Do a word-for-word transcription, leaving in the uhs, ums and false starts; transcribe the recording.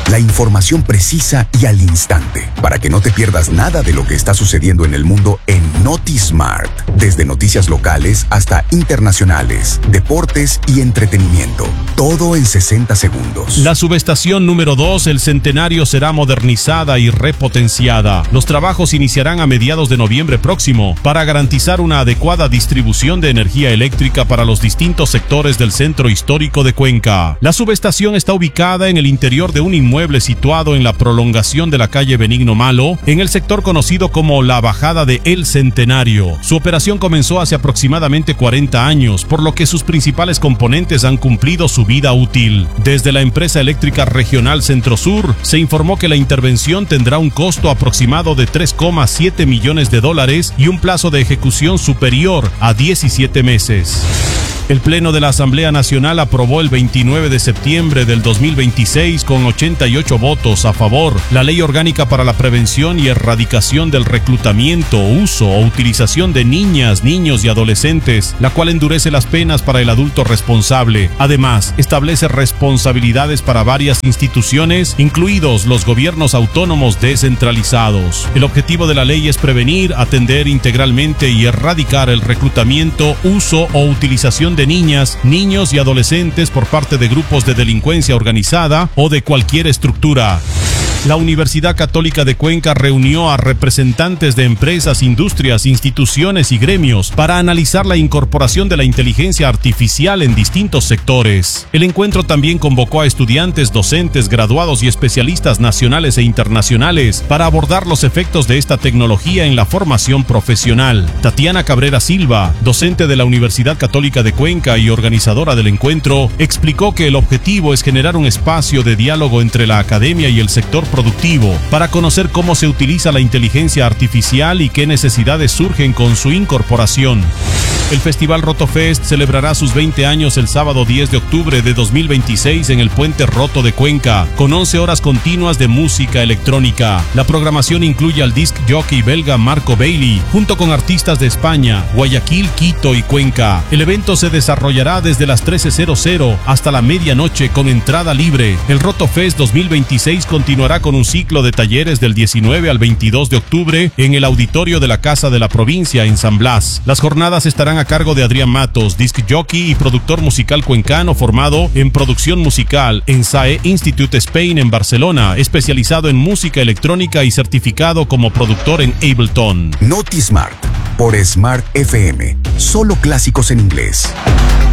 La información precisa y al instante, para que no te pierdas nada de lo que está sucediendo en el mundo en NotiSmart. Desde noticias locales hasta internacionales, deportes y entretenimiento. Todo en sesenta segundos. La subestación número dos, El Centenario, será modernizada y repotenciada. Los trabajos iniciarán a mediados de noviembre próximo para garantizar una adecuada distribución de energía eléctrica para los distintos sectores del centro histórico de Cuenca. La subestación está ubicada en el interior de un inmueble situado en la prolongación de la calle Benigno Malo, en el sector conocido como la Bajada de El Centenario. Su operación comenzó hace aproximadamente cuarenta años, por lo que sus principales componentes han cumplido su vida útil. Desde la empresa eléctrica regional Centro Sur se informó que la intervención tendrá un costo aproximado de tres coma siete millones de dólares y un plazo de ejecución superior a diecisiete meses. El Pleno de la Asamblea Nacional aprobó el veintinueve de septiembre del dos mil veintiséis con ochenta y ocho votos a favor la Ley Orgánica para la Prevención y Erradicación del Reclutamiento, Uso o Utilización de Niñas, Niños y Adolescentes, la cual endurece las penas para el adulto responsable. Además, establece responsabilidades para varias instituciones, incluidos los gobiernos autónomos descentralizados. El objetivo de la ley es prevenir, atender integralmente y erradicar el reclutamiento, uso o utilización de de niñas, niños y adolescentes por parte de grupos de delincuencia organizada o de cualquier estructura. La Universidad Católica de Cuenca reunió a representantes de empresas, industrias, instituciones y gremios para analizar la incorporación de la inteligencia artificial en distintos sectores. El encuentro también convocó a estudiantes, docentes, graduados y especialistas nacionales e internacionales para abordar los efectos de esta tecnología en la formación profesional. Tatiana Cabrera Silva, docente de la Universidad Católica de Cuenca y organizadora del encuentro, explicó que el objetivo es generar un espacio de diálogo entre la academia y el sector productivo para conocer cómo se utiliza la inteligencia artificial y qué necesidades surgen con su incorporación. El Festival Rotofest celebrará sus veinte años el sábado diez de octubre de dos mil veintiséis en el Puente Roto de Cuenca, con once horas continuas de música electrónica. La programación incluye al disc jockey belga Marco Bailey, junto con artistas de España, Guayaquil, Quito y Cuenca. El evento se desarrollará desde las trece horas hasta la medianoche con entrada libre. El Rotofest dos mil veintiséis continuará con un ciclo de talleres del diecinueve al veintidós de octubre en el auditorio de la Casa de la Provincia en San Blas. Las jornadas estarán a cargo de Adrián Matos, disc jockey y productor musical cuencano formado en producción musical en S A E Institute Spain en Barcelona, especializado en música electrónica y certificado como productor en Ableton. NotiSmart por Smart F M. Solo clásicos en inglés.